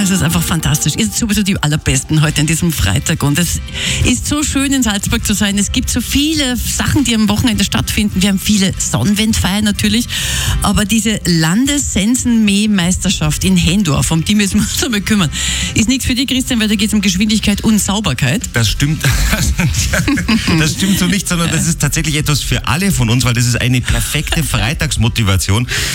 es ist einfach fantastisch. Ihr seid sowieso die Allerbesten heute an diesem Freitag. Und es ist so schön, in Salzburg zu sein. Es gibt so viele Sachen, die am Wochenende stattfinden. Wir haben viele Sonnenwendfeiern natürlich. Aber diese Landessensenmähmeisterschaft in Hendorf, um die müssen wir uns einmal kümmern, ist nichts für dich, Christian, weil da geht es um Geschwindigkeit und Sauberkeit. Das stimmt. Das stimmt so nicht, sondern das ist tatsächlich etwas für alle von uns, weil das ist eine perfekte Freitagsmotivation.